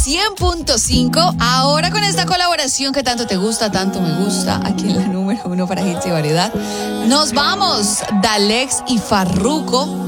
100.5. Ahora con esta colaboración que tanto te gusta, tanto me gusta, aquí en la número 1 para hits y variedad. Nos vamos, Dalex y Farruko.